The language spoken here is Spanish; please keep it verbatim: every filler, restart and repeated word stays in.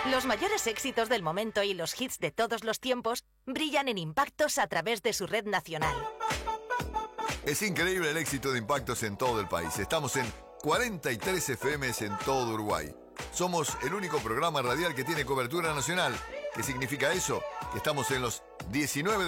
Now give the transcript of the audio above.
Los mayores éxitos del momento y los hits de todos los tiempos brillan en Impactos a través de su red nacional. Es increíble el éxito de Impactos en todo el país. Estamos en cuarenta y tres F Ms en todo Uruguay. Somos el único programa radial que tiene cobertura nacional. ¿Qué significa eso? Que estamos en los diecinueve